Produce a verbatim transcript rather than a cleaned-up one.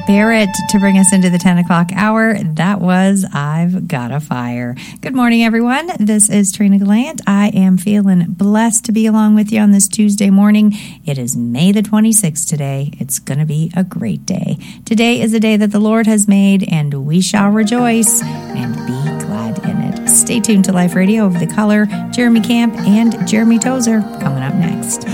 Barrett to bring us into the ten o'clock hour. That was I've Got a Fire. Good morning, everyone. This is Trina Gallant. I am feeling blessed to be along with you on this Tuesday morning. It is May the twenty-sixth today. It's going to be a great day. Today is a day that the Lord has made, and we shall rejoice and be glad in it. Stay tuned to Life Radio over the Color, Jeremy Camp, and Jeremy Tozer coming up next.